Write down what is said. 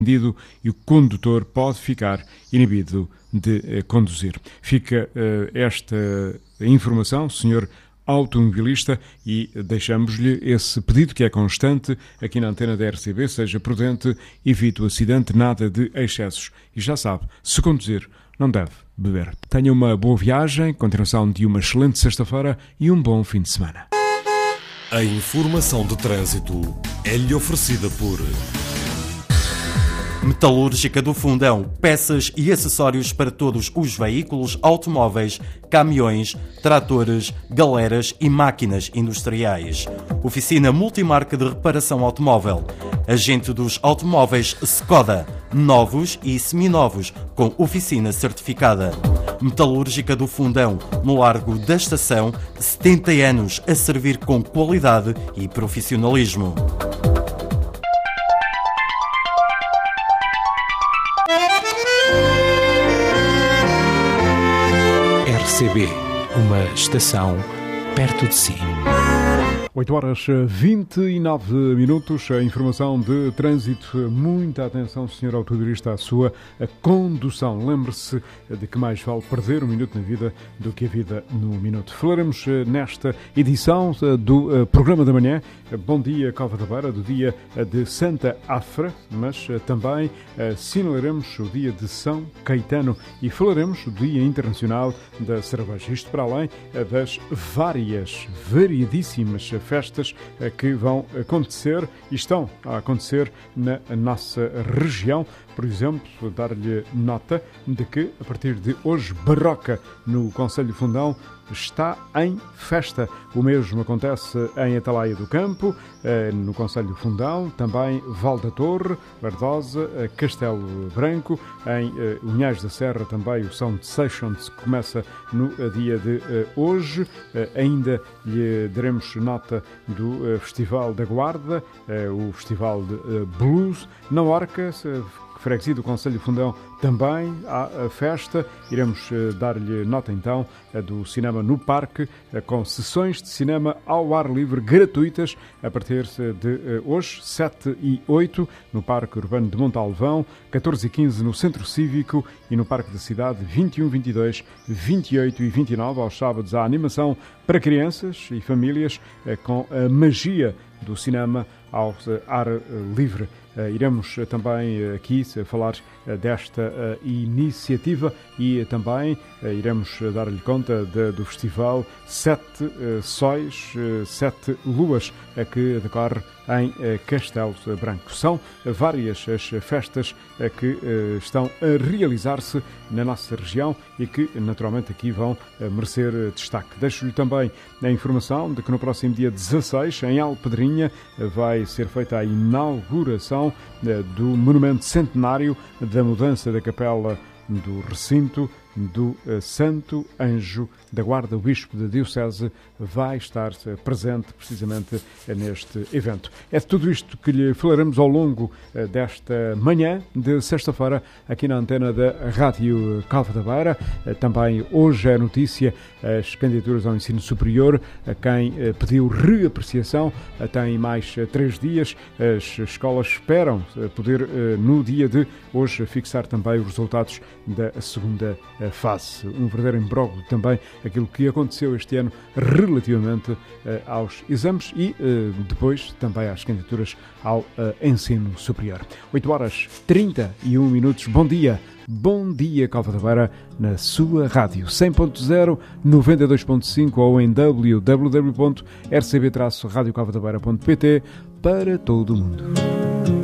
e o condutor pode ficar inibido de conduzir. Fica esta informação, senhor automobilista, e deixamos-lhe esse pedido que é constante aqui na antena da RCB: seja prudente, evite o acidente, nada de excessos. E já sabe, se conduzir, não deve beber. Tenha uma boa viagem, continuação de uma excelente sexta-feira e um bom fim de semana. A informação de trânsito é-lhe oferecida por Metalúrgica do Fundão, peças e acessórios para todos os veículos, automóveis, caminhões, tratores, galeras e máquinas industriais. Oficina multimarca de reparação automóvel. Agente dos automóveis Skoda, novos e seminovos, com oficina certificada. Metalúrgica do Fundão, no Largo da Estação, 70 anos a servir com qualidade e profissionalismo. RCB, uma estação perto de si. 8h29, a informação de trânsito. Muita atenção, senhor automobilista, à sua condução. Lembre-se de que mais vale perder um minuto na vida do que a vida num minuto. Falaremos nesta edição do programa da manhã. Bom dia, Cova da Beira, do dia de Santa Afra, mas também assinalaremos o dia de São Caetano e falaremos do Dia Internacional da Cerveja. Isto para além das variadíssimas festas que vão acontecer e estão a acontecer na nossa região. Por exemplo, dar-lhe nota de que, a partir de hoje, Barroca, no Concelho Fundão, está em festa. O mesmo acontece em Atalaia do Campo, no Concelho Fundão, também Val da Torre, Bardosa, Castelo Branco, em Unhais da Serra também o Sound Sessions começa no dia de hoje. Ainda lhe daremos nota do Festival da Guarda, o Festival de Blues. Na Orca, freguesia do Concelho Fundão, também há festa. Iremos dar-lhe nota então do cinema no parque, com sessões de cinema ao ar livre gratuitas a partir de hoje, 7 e 8 no Parque Urbano de Montalvão, 14 e 15 no Centro Cívico e no Parque da Cidade, 21, 22, 28 e 29. Aos sábados há animação para crianças e famílias com a magia do cinema ao ar livre. Iremos também aqui falar desta iniciativa e também iremos dar-lhe conta do festival Sete Sóis, Sete Luas, que decorre em Castelo Branco. São várias as festas que estão a realizar-se na nossa região e que naturalmente aqui vão merecer destaque. Deixo-lhe também a informação de que no próximo dia 16, em Alpedrinha, vai ser feita a inauguração do monumento centenário da mudança da capela do recinto do Santo Anjo da Guarda. O Bispo da Diocese vai estar presente precisamente neste evento. É de tudo isto que lhe falaremos ao longo desta manhã de sexta-feira aqui na antena da Rádio Cova da Beira. Também hoje é notícia as candidaturas ao ensino superior. Quem pediu reapreciação tem mais 3 dias. As escolas esperam poder no dia de hoje fixar também os resultados da segunda fase. Um verdadeiro imbróglio também aquilo que aconteceu este ano relativamente aos exames e depois também às candidaturas ao ensino superior. 8h31. Bom dia, Cova da Beira, na sua rádio 100.0, 92.5 ou em www.rcb-radiocovadabeira.pt para todo o mundo.